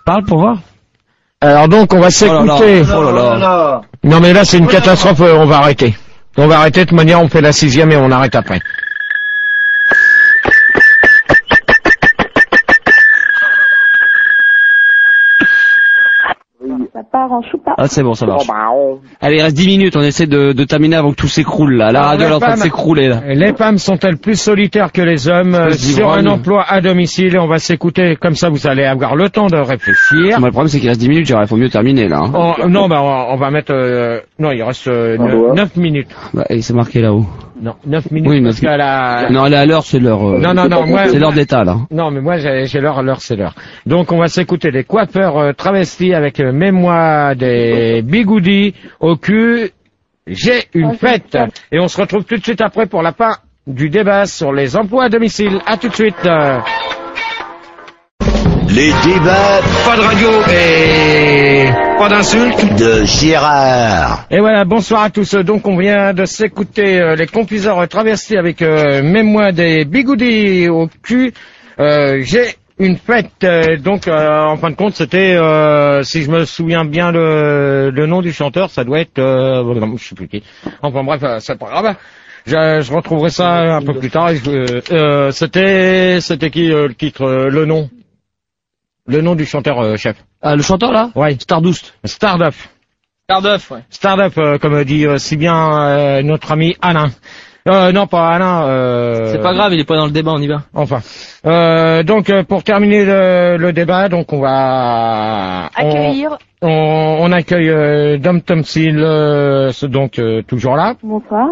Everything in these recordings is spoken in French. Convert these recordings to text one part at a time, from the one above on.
Parle pour voir. Alors donc, on va s'écouter. Oh là là. Non mais là, c'est une catastrophe, on va arrêter. On va arrêter, de toute manière, on fait la 6e et on arrête après. Ça part en choupa. Ah, c'est bon, ça marche. Allez, il reste 10 minutes, on essaie de terminer avant que tout s'écroule, là. La radio est en train de s'écrouler, là. Les femmes sont-elles plus solitaires que les hommes sur un emploi à domicile? On va s'écouter, comme ça vous allez avoir le temps de réfléchir. Le problème, c'est qu'il reste 10 minutes, il faut mieux terminer, là. Hein. Non, bah, on va mettre... non, il reste 9 minutes. Bah, et c'est marqué là-haut. Non, 9 minutes. Oui, parce qu'à la... Non, là, à l'heure, c'est l'heure. Non, moi... C'est l'heure d'État, là. Non, mais moi, j'ai l'heure c'est l'heure. Donc, on va s'écouter des coiffeurs travestis avec mémoire des bigoudis au cul. J'ai une fête. Et on se retrouve tout de suite après pour la fin du débat sur les emplois à domicile. À tout de suite. Les débats. Pas de radio et pas d'insultes. De Gérard. Et voilà, bonsoir à tous. Donc on vient de s'écouter les confiseurs travestis avec mémoire des bigoudis au cul. J'ai une fête. Donc en fin de compte, c'était, si je me souviens bien le nom du chanteur, ça doit être, je sais plus qui. Enfin bref, c'est pas grave. Je retrouverai ça un peu plus tard. C'était qui le titre, le nom? Le nom du chanteur chef. Ah, le chanteur, là? Ouais. Stardust. Starduff. Starduff, ouais. Starduff, comme dit si bien notre ami Alain. Non, pas Alain. C'est pas grave, il est pas dans le débat, on y va. Enfin. Donc, pour terminer le débat, donc on va... Accueillir. On accueille Dom Tomsil, donc toujours là. Bonsoir.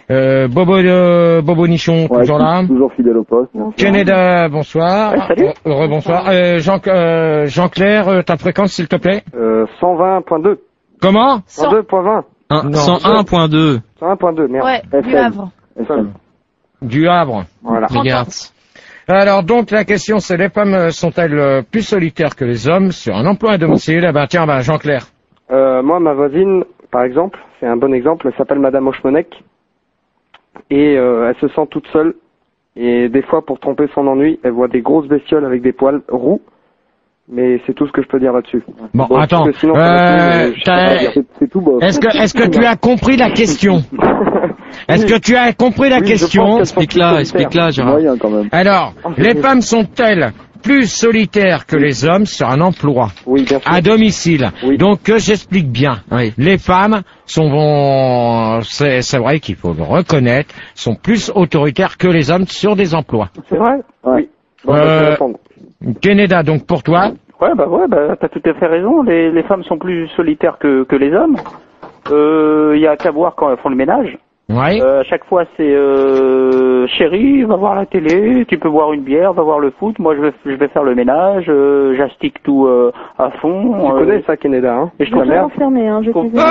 Bobo Nichon, toujours là. Toujours fidèle au poste. Canada, bonsoir. Salut. Rebonsoir. Jean-Claire, ta fréquence, s'il te plaît. 120.2. Comment? 102.20. 101.2. 101.2, merde. Ouais, du Havre. FM. Du Havre. Voilà. Mégahertz. Alors donc la question c'est les femmes sont-elles plus solitaires que les hommes sur un emploi à domicile? Eh ben tiens, Jean-Claire. Moi, ma voisine, par exemple, c'est un bon exemple, elle s'appelle Madame Hochmonek. Et elle se sent toute seule. Et des fois, pour tromper son ennui, elle voit des grosses bestioles avec des poils roux. Mais c'est tout ce que je peux dire là-dessus. Bon, attends. Sinon, c'est tout beau. Est-ce que tu as compris la question? Est-ce que tu as compris la question? Explique-la, Gérard. Moyen, quand même. Alors, les femmes sont-elles plus solitaires que les hommes sur un emploi Oui, bien sûr. à domicile? Oui. Donc, que j'explique bien. Oui. Les femmes c'est vrai qu'il faut le reconnaître, sont plus autoritaires que les hommes sur des emplois. C'est vrai? Oui. Bon, je vais répondre. Canada, donc pour toi? Ouais, t'as tout à fait raison. Les femmes sont plus solitaires que les hommes. Y a qu'à voir quand elles font le ménage. Ouais. À chaque fois, c'est chérie, va voir la télé, tu peux boire une bière, va voir le foot. Moi, je vais faire le ménage, j'astique tout à fond. Tu connais ça, Canada, hein? Et je trouve Je vais enfermer, hein, je suis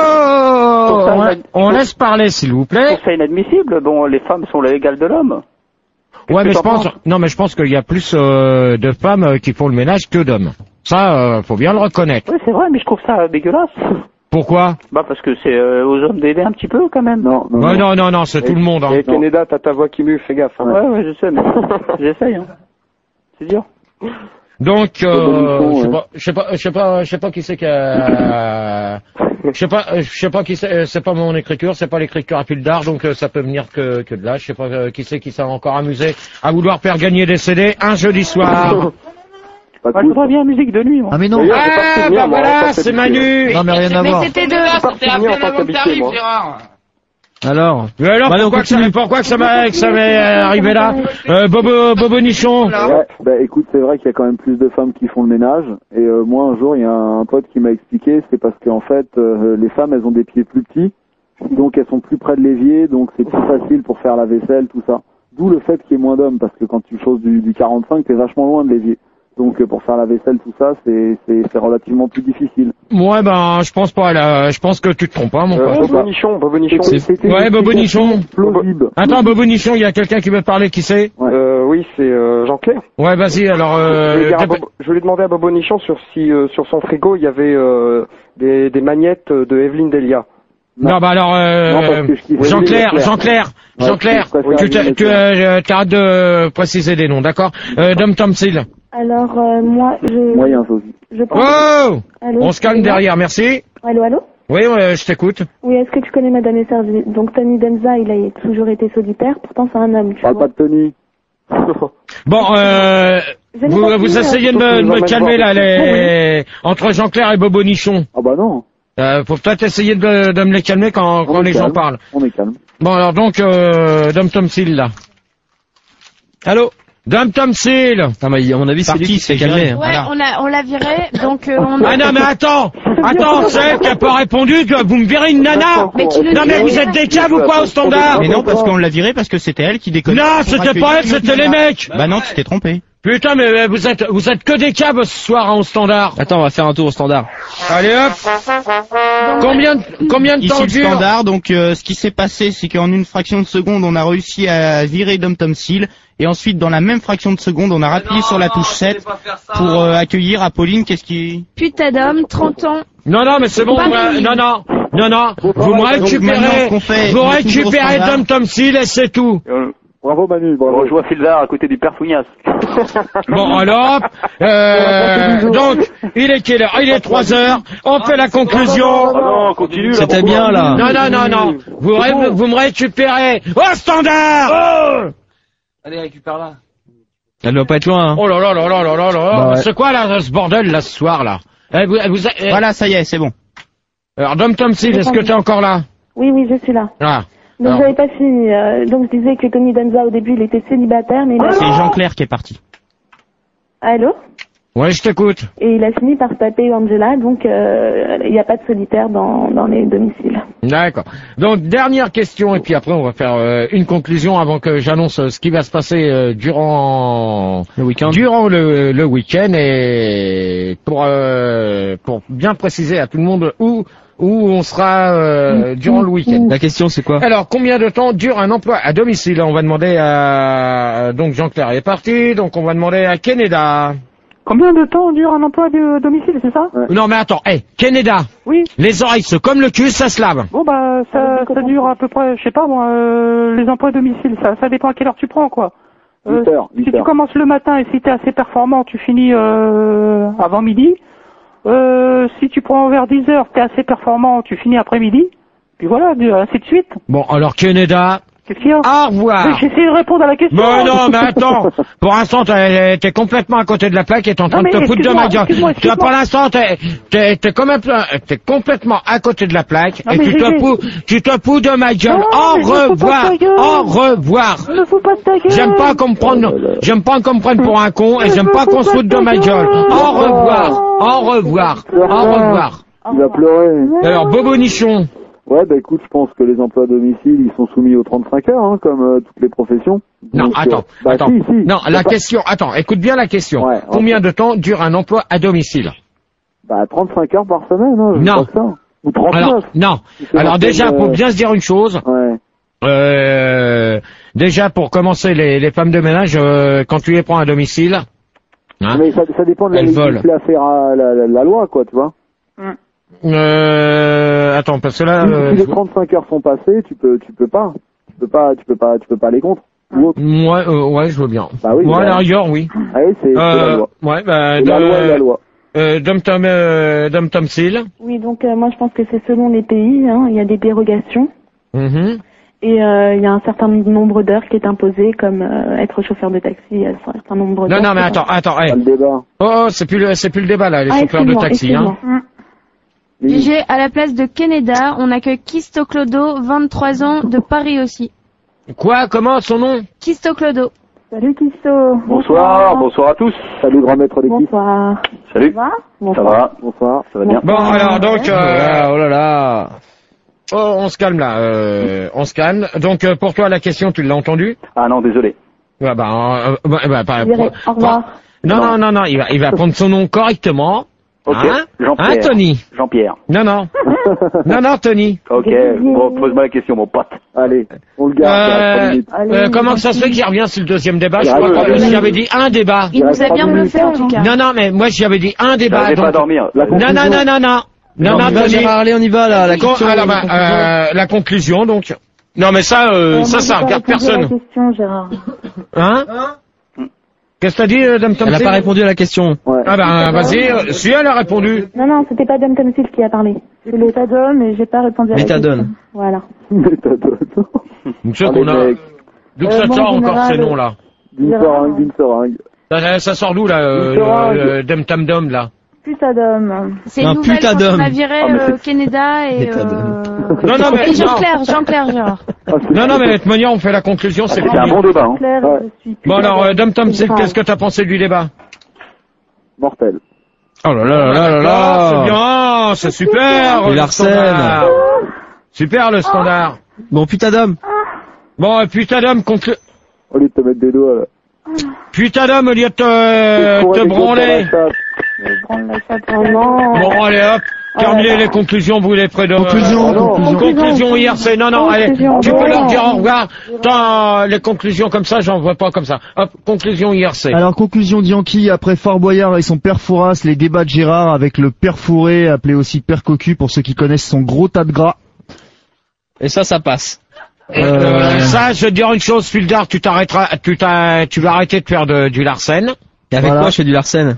On laisse parler, s'il vous je plaît. trouve ça inadmissible. Bon, les femmes sont l'égale de l'homme. Ouais, mais que t'en penses? je pense qu'il y a plus de femmes qui font le ménage que d'hommes. Ça, faut bien le reconnaître. Oui, c'est vrai, mais je trouve ça dégueulasse. Pourquoi? Parce que c'est aux hommes d'aider un petit peu quand même. Non, Non, c'est tout le monde. Hein. Et Canada, t'as ta voix qui mue, fais gaffe. Hein. Ouais, je sais, mais j'essaye. Hein. C'est dur. Donc, je sais pas qui c'est qui a... Je sais pas qui c'est pas mon écriture, c'est pas l'écriture à fil d'art, donc ça peut venir que de là. Je sais pas qui c'est qui s'est encore amusé à vouloir faire gagner des CD un jeudi soir. Moi, je voudrais bien la musique de nuit, moi. Ah mais non. Ah, bah voilà, c'est Manu. Non mais rien à voir. c'était dehors. C'était un peu volontariste, Gérard. Alors. Mais alors, pourquoi que ça m'est arrivé là? Bobo Nichon. Ouais, écoute, c'est vrai qu'il y a quand même plus de femmes qui font le ménage. Et moi, un jour, il y a un pote qui m'a expliqué, c'est parce qu'en fait, les femmes, elles ont des pieds plus petits, donc elles sont plus près de l'évier, donc c'est plus facile pour faire la vaisselle, tout ça. D'où le fait qu'il y ait moins d'hommes, parce que quand tu choses du 45, t'es vachement loin de l'évier. Donc pour faire la vaisselle, tout ça, c'est relativement plus difficile. Ouais, je pense pas là. Je pense que tu te trompes, hein, mon pote. Bobo Nichon. Ouais, Bobo Nichon. Plausible. Attends, Bobo Nichon, il y a quelqu'un qui veut te parler, qui c'est? Oui, c'est Jean-Claire. Ouais, vas-y, alors... Je voulais demander à Bobo Nichon sur son frigo, il y avait des magnettes de Evelyne Delia. Non, alors, Jean-Claire, tu arrêtes de préciser des noms, d'accord? Dom Tomsil. Alors, moi, Moyen, ça aussi. je pense... Oh Allô, On se calme derrière, merci. Allô, allô? Oui, je t'écoute. Oui, est-ce que tu connais Madame Essergi? Donc, Tony Danza, il a toujours été solitaire, pourtant c'est un homme, tu Parle vois. pas de Tony. Bon, Je n'ai pas vous fini, essayez de me calmer là, entre Jean-Claire et Bobo Nichon. Ah bah non. Faut peut-être essayer de me les calmer quand les gens parlent. On est calme. Bon, alors donc, Dom Tom Seal, là. Allô? Dom Tom Seal! À mon avis, c'est lui qui s'est calmé. Ouais, on l'a viré, donc on Ah non, mais attends, c'est elle qui a pas répondu, vous me virez une nana! Mais qui le Non, mais dit vous êtes des caves ou quoi au standard? Mais non, parce qu'on l'a viré parce que c'était elle qui déconnait. Non, c'était pas elle, c'était les mecs! Bah non, tu t'es trompé. Putain, mais vous êtes que des caves ce soir hein, au standard. Attends, on va faire un tour au standard. Allez hop! Combien de temps Ici le dure? standard, donc ce qui s'est passé, c'est qu'en une fraction de seconde, on a réussi à virer Dom Tom Seal, et ensuite, dans la même fraction de seconde, on a appuyé sur la touche 7 pour accueillir Apolline. Qu'est-ce qui... Putain d'homme, 30 ans. Non, mais c'est bon, Pas non, vous me récupérez, vous récupérez Dom Tom Seal et c'est tout. Bravo Manu, bravo. On joue à Filzar à côté du père Fougnas. Bon alors, donc, il est quelle heure? Il est 3 heures, on fait la conclusion. Non, continue. C'était bien là. Non, vous me récupérez au standard. Allez, récupère-la. Elle doit pas être loin, hein. Oh là là, Bah ouais. c'est quoi là, ce bordel là ce soir là? Voilà, ça y est, c'est bon. Alors Dom Tom Seal, est-ce que t'es encore là? Oui, je suis là. Ah. Donc, Alors. j'avais pas fini. Donc, je disais que Tony Danza, au début, il était célibataire, mais il a... C'est Jean-Claire qui est parti. Allô? Ouais, je t'écoute. Et il a fini par se taper Angela, donc il n'y a pas de solitaire dans les domiciles. D'accord. Donc dernière question et puis après on va faire une conclusion avant que j'annonce ce qui va se passer durant Le week-end. Durant le week-end et pour bien préciser à tout le monde où on sera durant le week-end. La question c'est quoi? Alors combien de temps dure un emploi à domicile? On va demander à donc Jean-Claire est parti, donc on va demander à Keneda. Combien de temps dure un emploi de domicile, c'est ça? Non mais attends, Keneda. Oui. Les oreilles c'est comme le cul, ça se lave. Bon bah ça dure à peu près, je sais pas moi, les emplois à domicile, ça dépend à quelle heure tu prends quoi. 8 heures. Si tu commences le matin et si t'es assez performant, tu finis avant midi. Si tu prends vers 10 heures, t'es assez performant, tu finis après midi. Puis voilà, ainsi de suite. Bon alors Keneda. Qu'est-ce qu'il y a? Au revoir. Mais j'essaie de répondre à la question. Mais non, mais attends. Pour l'instant, t'es complètement à côté de la plaque et t'es en train de te foutre de ma gueule. Pour l'instant, t'es complètement à côté de la plaque et tu te fous de ma gueule. Au revoir. Ne fous pas de ta gueule. J'aime pas qu'on me prenne pour un con et j'aime pas qu'on se foute de ma gueule. Au revoir. Il va pleurer. Alors, Bobo Nichon. Ouais, bah écoute, je pense que les emplois à domicile, ils sont soumis aux 35 heures, hein, comme toutes les professions. Non, Donc, attends. Si. Non, question, écoute bien la question. Ouais, Combien de temps dure un emploi à domicile? Bah 35 heures par semaine, hein, je Non. sais pas ça. Ou 39. Alors déjà, faut bien se dire une chose. Ouais. Déjà, pour commencer, les femmes de ménage, quand tu les prends à domicile, hein, mais ça dépend de la la loi, quoi, tu vois. Attends, parce que là, si les 35 heures sont passées, tu peux pas aller contre. Ouais, je veux bien. Bah oui. Moi, à la rigueur, oui. Ah oui, c'est la loi. Ouais, bah, la loi. Dom Tom Seal. Oui, donc moi je pense que c'est selon les pays, hein, il y a des dérogations. Mm-hmm. Et il y a un certain nombre d'heures qui est imposé, comme être chauffeur de taxi, il y a un certain nombre d'heures. Non, mais attends. Pas le débat. Oh, c'est plus le débat, là, les chauffeurs de taxi, hein. GG, à la place de Keneda, on accueille Kisto Clodo, 23 ans, de Paris aussi. Quoi? Comment son nom? Kisto Clodo. Salut Kisto. Bonsoir à tous. Salut grand maître d'équipe. Bonsoir. Salut. Ça va? Bonsoir. Ça va bien. Bon, alors, donc, Oh là là. oh, on se calme, là, on se calme. Donc, pour toi, la question, tu l'as entendue? Ah non, désolé. Ouais, Au revoir. Non, il va prendre son nom correctement. Ok. Hein? Jean-Pierre. Hein, Tony? Jean-Pierre. Non, Tony. Ok. Bon, pose-moi la question, mon pote. Allez, on le garde. Comment que ça se fait qu'il revient sur le deuxième débat? Je crois que j'avais dit un débat. Il nous a bien bluffé en tout cas. Non, mais moi j'avais dit un débat. J'arrivais pas à dormir. Non, Tony. Gérard, allez, on y va là. La question. Alors, la conclusion, donc. Non, mais ça regarde personne. La question, Gérard. Hein? Qu'est-ce que t'as dit, Dame Tom Elle a Seal? pas répondu à la question. Ouais. Ah ben, vas-y, si elle a répondu. Non, c'était pas Dom Tomsil qui a parlé. C'est l'éthadone, mais j'ai pas répondu à la question. Méthadone. Voilà. Méthadone. Monsieur qu'on a... Mecs, D'où ça bon, sort en encore général, ces noms-là? d'une seringue. Ça sort d'où, là, Dame Tam Dom, là? Putadome. C'est une Un nouvelle quand putadome. on a viré Canada et... Non, mais... Et Jean-Claire Gérard. Non, mais de toute manière, on fait la conclusion, c'est C'est un bon débat, hein. Claire, Ouais. je suis Bon, alors, Dame Tom Seal, grave. qu'est-ce que t'as pensé du débat? Mortel. Oh là là là là là, c'est bien, c'est super, Et le Larsen. standard. Super, le standard. Bon, putain d'homme. Bon, putain d'homme, contre... Au lieu de te mettre des doigts, là. Putain d'homme, au lieu de te branler. Bon, allez, hop. Terminez les conclusions, vous les près de... Conclusion IRC. Non, allez, tu peux leur dire au revoir. Attends, les conclusions comme ça, j'en vois pas comme ça. Hop, conclusion IRC. Alors, conclusion d'Yankee, après Fort Boyard et son père Fouras, les débats de Gérard avec le père Fourré, appelé aussi père Cocu pour ceux qui connaissent son gros tas de gras. Et ça passe. Ça, je vais te dire une chose, Fildar, tu vas arrêter de faire du Larsen. Et avec quoi je fais du Larsen?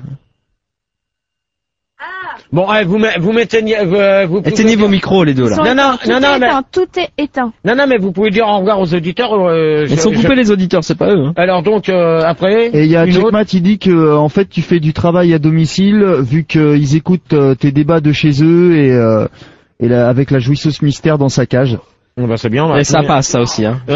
Bon, allez, vous m'éteignez, vous pouvez... Éteignez vos micros, les deux, là. Tout est éteint. Non, mais vous pouvez dire au revoir aux auditeurs. Ils sont coupés, les auditeurs, c'est pas eux. Hein. Alors donc, après... Et il y a Checkmat, il dit que en fait tu fais du travail à domicile, vu qu'ils écoutent tes débats de chez eux et avec la jouisseuse mystère dans sa cage. Bah c'est bien. Et ça passe, ça aussi. Hein.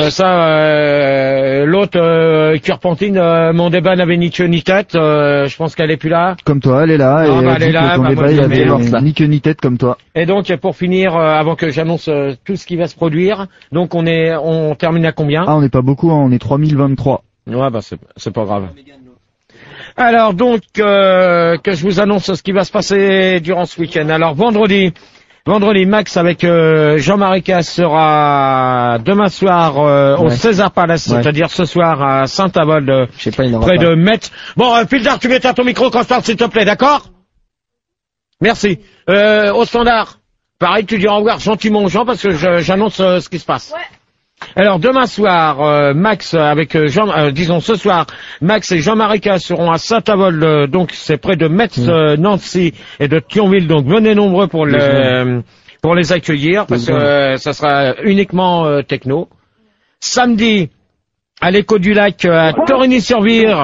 L'autre qui repentine, mon débat n'avait ni queue ni tête. Je pense qu'elle est plus là. Comme toi, elle est là. Non, et bah, elle est là. ton Bah, débat, moi, il je avait mets- ni queue ni tête comme toi. Et donc pour finir, avant que j'annonce tout ce qui va se produire, donc on termine à combien? Ah, on n'est pas beaucoup, hein, on est 3023. Ouais, bah c'est pas grave. Alors donc que je vous annonce ce qui va se passer durant ce week-end. Alors vendredi, Max avec Jean-Marie Casse sera demain soir au César Palace, c'est-à-dire ce soir à Saint-Avold, près de Metz. Bon, Fildar, tu m'éteins ton micro quand je parle, s'il te plaît, d'accord? Merci. Au standard, pareil, tu dis au revoir gentiment aux gens parce que j'annonce ce qui se passe. Ouais. Alors demain soir, Max avec ce soir, Max et Jean-Marie Casse seront à Saint-Avold, donc c'est près de Metz, Nancy et de Thionville, donc venez nombreux pour les accueillir parce que ça sera uniquement techno. Samedi, à l'Écho du Lac à Torigny-sur-Vire.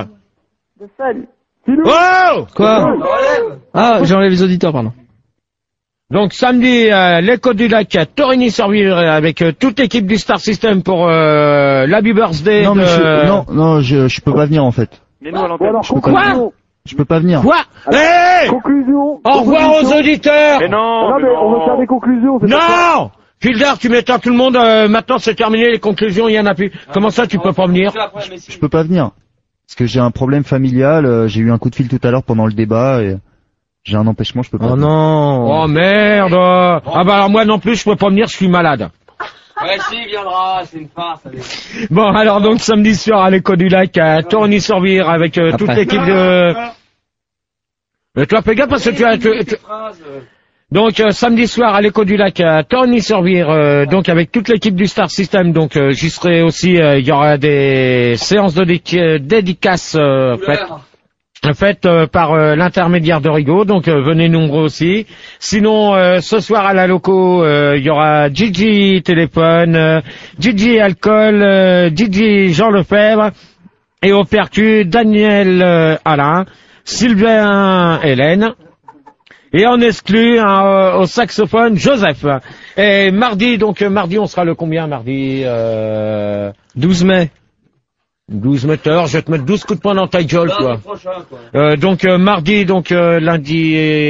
Oh! Quoi? Ah, j'enlève les auditeurs, pardon. Donc samedi, l'Écho du Lac à Torigny-sur-Vire avec toute l'équipe du Star System pour l'Happy Birthday. Non, mais je peux pas venir en fait. Je peux pas venir. Quoi? Hey! Conclusion. Au revoir aux auditeurs. Mais non, mais on va faire des conclusions. Non! Fildar, tu m'éteins tout le monde. Maintenant, c'est terminé. Les conclusions, il y en a plus. Comment ça, tu peux pas venir? Je peux pas venir parce que j'ai un problème familial. J'ai eu un coup de fil tout à l'heure pendant le débat et j'ai un empêchement. Je peux pas. Oh venir. non. Oh merde. Ah bah alors moi non plus, je peux pas venir. Je suis malade. Ouais, si, il viendra, c'est une farce. Bon, alors donc samedi soir à l'Écho du Lac à Torigny-sur-Vire avec toute l'équipe de... toi, fais gaffe parce que tu as... Donc samedi soir à l'Écho du Lac à Torigny-sur-Vire, donc avec toute l'équipe du Star System, donc j'y serai aussi, il y aura des séances de dédicaces faites par l'intermédiaire de Rigaud, donc venez nombreux aussi. Sinon, ce soir à la loco, il y aura Gigi Téléphone, Gigi Alcool, Gigi Jean Lefebvre, et au percu Daniel Alain, Sylvain Hélène, et on exclut au saxophone Joseph. Et mardi, on sera le combien mardi 12 mai. 12 metteurs, je vais te mettre 12 coups de poing dans ta gueule, quoi. Donc mardi, lundi,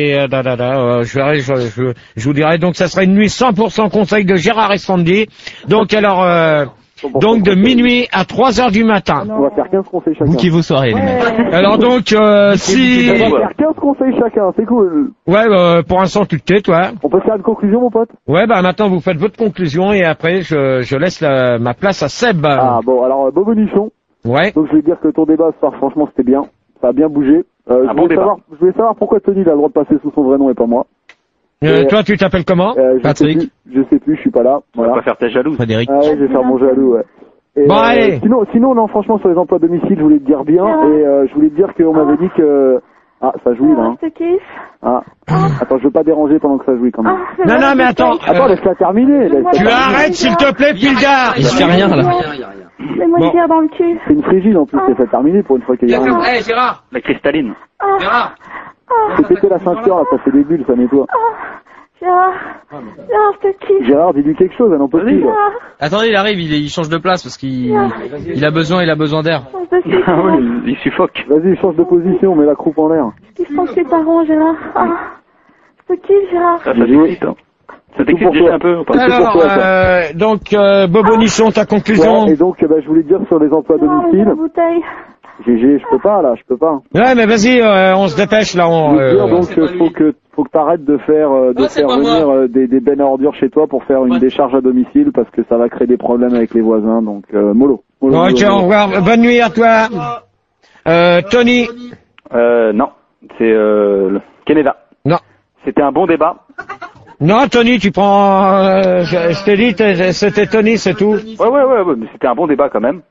je vous dirai. Donc ça sera une nuit 100% conseil de Gérard et Sandy. Donc alors, de minuit à 3h du matin. On va faire 15 conseils chacun. Bouquez vos soirées, les mecs. Alors donc, si... On va faire 15 conseils chacun, c'est cool. Ouais, pour l'instant tu te tais, toi. On peut faire une conclusion, mon pote? Ouais, bah maintenant vous faites votre conclusion et après je laisse ma place à Seb. Ah bon, alors Bobonichon. Ouais. Donc je vais dire que ton débat ce soir, franchement, c'était bien. Ça a bien bougé. Je voulais savoir pourquoi Tony il a le droit de passer sous son vrai nom et pas moi. Toi, tu t'appelles comment? Patrick. Je sais plus, je suis pas là. Voilà. On va pas faire ta jalouse. Frédéric. Ah ouais, je vais faire mon jaloux, ouais. Et, Bon, allez. Sinon, non, franchement, sur les emplois à domicile, je voulais te dire bien, et je voulais te dire qu'on m'avait dit que... Ah, ça jouit, là. Je te kiffe. Ah. Attends, je veux pas déranger pendant que ça jouit, quand même. Non, mais attends. Attends, laisse-la terminer. Tu arrêtes, s'il te plaît, Pildar. Il se fait rien, là. Mets-moi une bière dans le cul. C'est une frigide, en plus, laisse-la terminer pour une fois qu'il y a rien. Eh, Gérard. La cristalline. Gérard. C'est pété la ceinture, là, ça fait des bulles, ça nettoie. Gérard, je te kiffe. Gérard, dis-lui quelque chose, elle n'en peut plus, là. Attendez, il arrive, il change de place parce qu'il a besoin d'air. Ah oui, il suffoque. Vas-y, change de position, mets la croupe en l'air. Qu'est-ce que c'est pas rond, Gérard? Je te kiffe, Gérard. Ça t'excite, hein. Ça t'excite déjà un peu ou pas? Alors, donc, Bobonichon, ta conclusion. Ouais, et donc, je voulais dire sur les emplois à domicile. GG, je peux pas, là, je peux pas. Ouais, mais vas-y, on se dépêche, là. Donc, faut que t'arrêtes de faire venir des bennes à ordures chez toi pour faire une décharge à domicile parce que ça va créer des problèmes avec les voisins, donc, mollo. Ok, au revoir. Bonne nuit à toi. Tony. Non. C'est, Canada. Non. C'était un bon débat. Non, Tony, tu prends, je t'ai dit, c'était Tony, c'est tout. Ouais, mais c'était un bon débat quand même.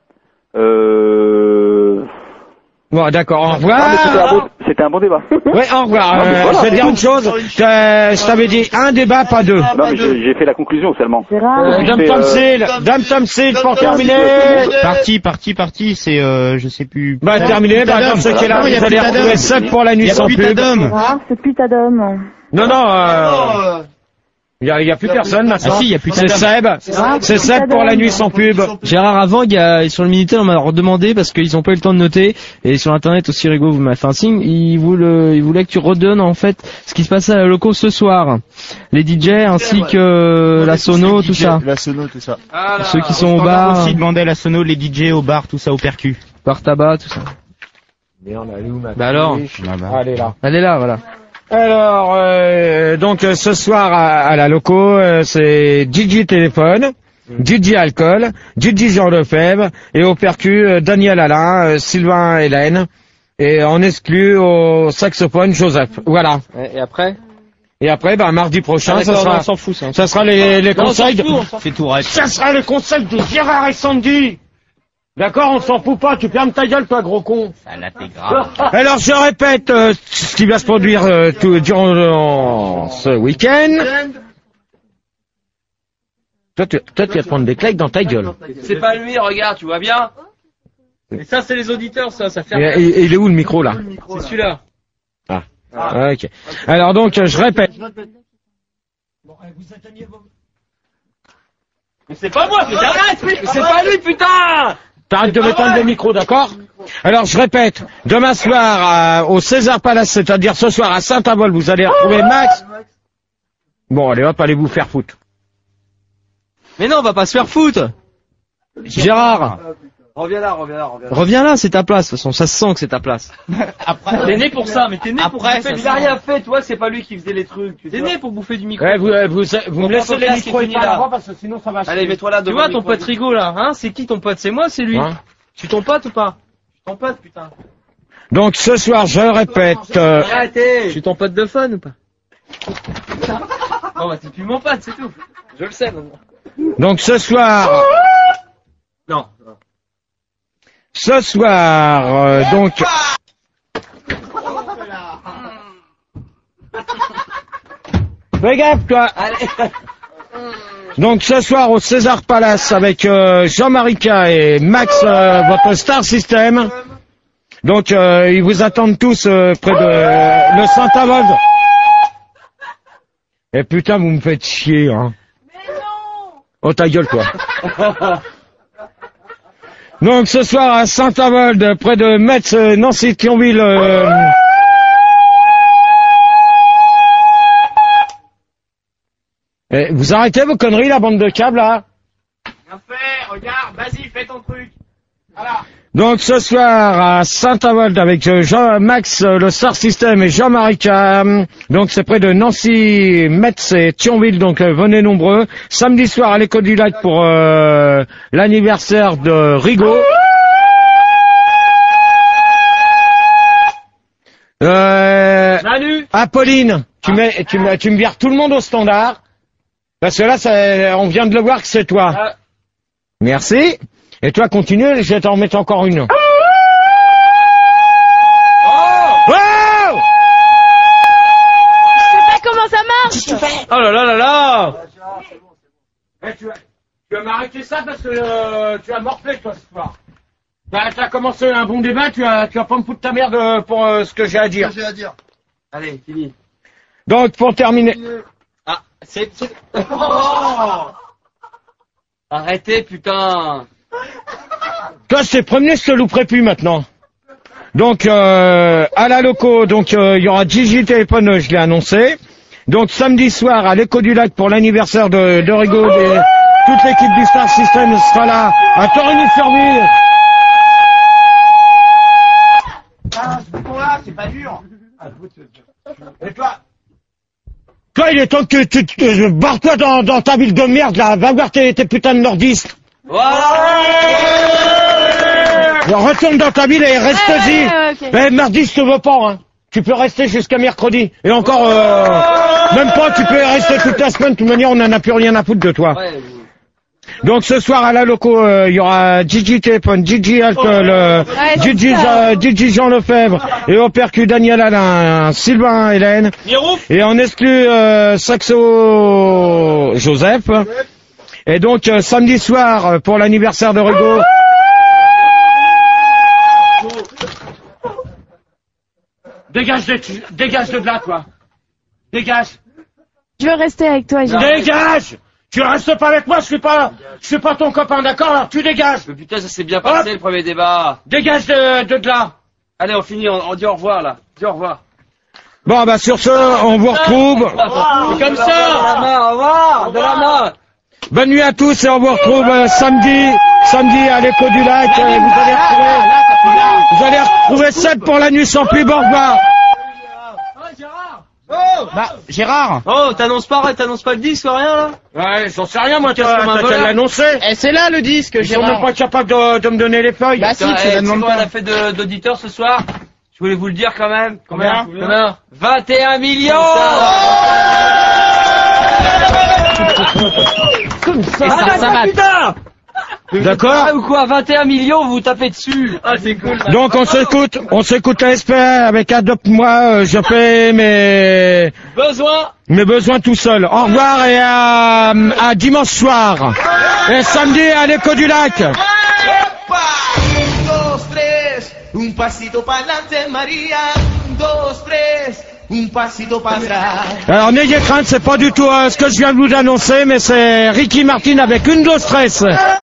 Bon, d'accord, au revoir. C'était un bon débat. Ouais, au revoir. Je vais dire une chose, je t'avais dit un débat, pas deux. Non, mais j'ai fait la conclusion seulement. Dame Tomsil, pour terminer. Parti, c'est, je sais plus. Bah, terminé, dans ce cas-là, vous allez retrouver Seb pour la nuit sans pub. C'est putadome. Non. Il y a plus personne maintenant. Ah si, il y a plus C'est Seb. C'est Seb pour la nuit sans pub. Gérard, avant, sur le Minitel, on m'a redemandé parce qu'ils ont pas eu le temps de noter, et sur Internet aussi, Rigo vous m'a fait un signe, il voulait que tu redonnes, en fait, ce qui se passait à la loco ce soir. Les DJ, ainsi que la sono, tout ça. La sono, tout ça. Ceux qui sont au bar. aussi demandé la sono, les DJ au bar, tout ça, au percu. Bar tabac, tout ça. Bah alors. Elle est là, voilà. Alors, donc ce soir à la loco, c'est Gigi Téléphone, Gigi Alcool, Gigi Jean Lefebvre, et au percu, Daniel Alain, Sylvain Hélène, et on exclut au saxophone Joseph. Voilà. Et après? Et après, mardi prochain, ça sera les conseils. Ça sera les conseils de Gérard et Sandy. D'accord, on s'en fout pas, tu fermes ta gueule, toi, gros con. Ça l'a fait grave. Alors, je répète ce qui va se produire durant ce week-end. Toi, tu vas te prendre des claques dans ta gueule. C'est pas lui, regarde, tu vois bien. Et ça, c'est les auditeurs, ça fait... Il est où, le micro, là? C'est celui-là. Ah, ok. Alors, donc, je répète. Mais c'est pas moi, c'est pas lui, putain! T'arrêtes de m'éteindre le micro, d'accord? Alors, je répète, demain soir, au César Palace, c'est-à-dire ce soir à Saint-Avold, vous allez retrouver Max. Bon, allez hop, allez vous faire foutre. Mais non, on va pas se faire foutre. Gérard. Reviens là. Reviens là, c'est ta place, de toute façon, ça se sent que c'est ta place. Après, t'es né pour ça, mais t'es né pour bouffer. Il a rien fait, toi, c'est pas lui qui faisait les trucs. T'es né pour bouffer du micro. Ouais, vous me laissez les micros et pas là, parce que sinon ça va. Allez, mets-toi là devant. Tu vois ton pote Rigo là, hein? C'est qui ton pote? C'est moi, c'est lui. Tu ton pote ou pas? Ton pote, putain. Donc ce soir, je répète. Arrêtez. Je suis ton pote de fun ou pas? Non, bah c'est plus mon pote, c'est tout. Je le sais maintenant. Donc ce soir. Non. Ce soir, donc. Fais gaffe, toi. Donc ce soir au César Palace avec Jean-Marie K et Max, votre Star System. Donc ils vous attendent tous près de le Saint-Avold. Et putain, vous me faites chier, hein. Mais non. Oh ta gueule, toi. Donc ce soir à Saint-Avold, près de Metz, Nancy, Thionville. Vous arrêtez vos conneries, la bande de câbles, là? Bien fait, regarde, vas-y, fais ton truc. Voilà. Donc ce soir à Saint-Avold avec Jean-Max, le Star System et Jean-Marie Cam. Donc c'est près de Nancy, Metz et Thionville, donc venez nombreux. Samedi soir à l'École du Lac pour l'anniversaire de Rigo. Salut. Apolline, tu me vires tout le monde au standard. Parce que là, on vient de le voir que c'est toi. Merci. Et toi, continue, je vais t'en remettre encore une. Comment ça marche? Oh là là là là! Tu vas m'arrêter ça parce que tu as morflé toi ce soir. T'as commencé un bon débat, tu vas pas me foutre ta merde pour ce que j'ai à dire. Allez, fini. Donc pour terminer. Ah, c'est... Oh arrêtez, putain! Toi, je t'ai prévenu, je te louperai plus maintenant. Donc à la loco, donc il y aura Gigi Téléphone, je l'ai annoncé. Donc samedi soir à l'Écho du Lac pour l'anniversaire de Rigaud, toute l'équipe du Star System sera là à Torigny-sur-Ville. Ah, ce bouton-là, c'est pas dur. Et toi, il est temps que tu barre-toi dans ta ville de merde là, va voir tes putains de nordistes. Alors, retourne dans ta ville et reste-y. Okay. Mais mardi, je te veux pas, hein. Tu peux rester jusqu'à mercredi. Et encore, même pas, tu peux rester toute la semaine. De toute manière, on n'en a plus rien à foutre de toi. Ouais. Donc, ce soir, à la loco, il y aura Gigi Téléphone, Gigi Alcool, Gigi Jean Lefebvre, et au percu Daniel Alain, Sylvain Hélène. Et en exclu, Saxo Joseph. Et donc, samedi soir, pour l'anniversaire de Rigaud. Dégage de là, toi. Dégage. Je veux rester avec toi, Gilles. Dégage. Tu restes pas avec moi, je suis pas ton copain, d'accord? Alors tu dégages. Mais putain, ça s'est bien passé le premier débat. Dégage de là. Allez, on finit, on dit au revoir là. Dis au revoir. Bon bah sur ce, on vous retrouve. C'est comme ça. De la main, au revoir. De la main. Bonne nuit à tous et on vous retrouve samedi à l'Écho du Lac. Vous allez retrouver 7 pour la nuit sans pub. Au revoir. Bah, Gérard. Oh, t'annonces pas le disque, rien là? Ouais, j'en sais rien moi, Qu'est-ce qu'on m'a t'as volé qu'à l'annoncer. Eh, c'est là le disque, Ils sont Gérard. même pas capables de me donner les feuilles. Bah si, tu Tu la sais demandes quoi on pas. a fait d'auditeurs ce soir? Je voulais vous le dire quand même. Combien 21 millions! Comme ça. Ça va, putain! D'accord. Ou quoi? 21 millions, vous vous tapez dessus. Ah, c'est cool. Donc on s'écoute à SPA avec Adopte-moi, je fais mes besoins tout seul. Au revoir et à dimanche soir. Et samedi à l'Écho du Lac. Un pasito pa'lante, Maria. 1, 2, 3. Un pasito para atrás. Alors n'ayez crainte, c'est pas du tout ce que je viens de vous annoncer, mais c'est Ricky Martin avec 1, 2, 3.